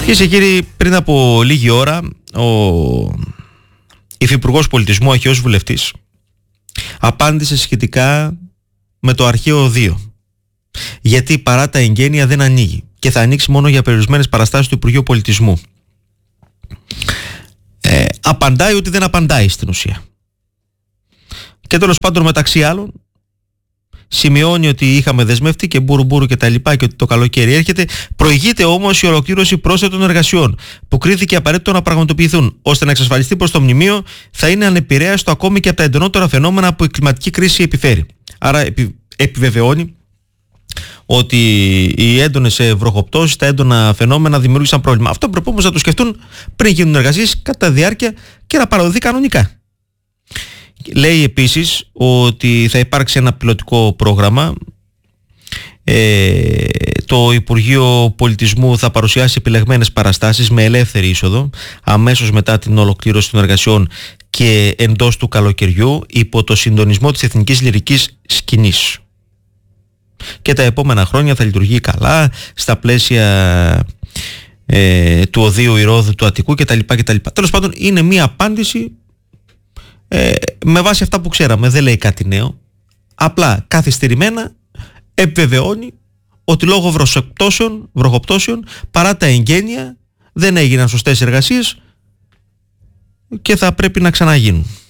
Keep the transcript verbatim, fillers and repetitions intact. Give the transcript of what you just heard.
Κυρίες και κύριοι, πριν από λίγη ώρα ο Υφυπουργός Πολιτισμού, αρχαίος βουλευτής, απάντησε σχετικά με το αρχαίο δύο. Γιατί παρά τα εγγένεια δεν ανοίγει και θα ανοίξει μόνο για περιορισμένες παραστάσεις του Υπουργείου Πολιτισμού. Ε, απαντάει ότι δεν απαντάει στην ουσία. Και τέλος πάντων, μεταξύ άλλων, σημειώνει ότι είχαμε δεσμευτεί και μπούρου μπούρου και τα λοιπά και ότι το καλοκαίρι έρχεται. Προηγείται όμως η ολοκλήρωση πρόσθετων εργασιών που κρίθηκε απαραίτητο να πραγματοποιηθούν, ώστε να εξασφαλιστεί πως το μνημείο θα είναι ανεπηρέαστο ακόμη και από τα εντονότερα φαινόμενα που η κλιματική κρίση επιφέρει. Άρα επι, επιβεβαιώνει ότι οι έντονες βροχοπτώσεις, τα έντονα φαινόμενα δημιούργησαν πρόβλημα. Αυτό πρέπει όμως να το σκεφτούν πριν γίνουν εργασίες, κατά διάρκεια και να παραδοθεί κανονικά. Λέει επίσης ότι θα υπάρξει ένα πιλωτικό πρόγραμμα. Ε, το Υπουργείο Πολιτισμού θα παρουσιάσει επιλεγμένες παραστάσεις με ελεύθερη είσοδο αμέσως μετά την ολοκλήρωση των εργασιών και εντός του καλοκαιριού υπό το συντονισμό της Εθνικής Λυρικής Σκηνής. Και τα επόμενα χρόνια θα λειτουργεί καλά στα πλαίσια ε, του Οδείου Ηρώδου του Αττικού κτλ. Τέλος πάντων, είναι μία απάντηση ε, με βάση αυτά που ξέραμε. Δεν λέει κάτι νέο. Απλά καθυστερημένα επιβεβαιώνει ότι λόγω βροχοπτώσεων, βροχοπτώσεων παρά τα εγγένεια δεν έγιναν σωστές εργασίες και θα πρέπει να ξαναγίνουν.